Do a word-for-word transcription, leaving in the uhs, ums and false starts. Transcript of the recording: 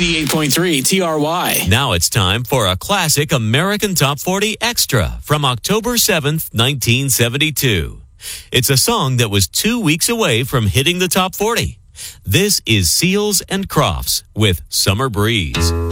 ninety-eight point three T R Y. Now it's time for a classic American Top forty Extra from October seventh, nineteen seventy-two. It's a song that was two weeks away from hitting the top forty. This is Seals and Crofts with Summer Breeze.